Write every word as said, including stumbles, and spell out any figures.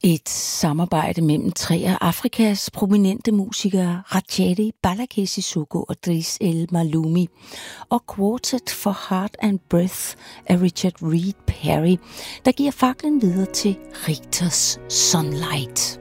Et samarbejde mellem tre af Afrikas prominente musikere, Ratchet Balake Sissoko og Driss El Maloumi, og Quartet for Heart and Breath af Richard Reed Parry, der giver faklen videre til Rigters Sunlight.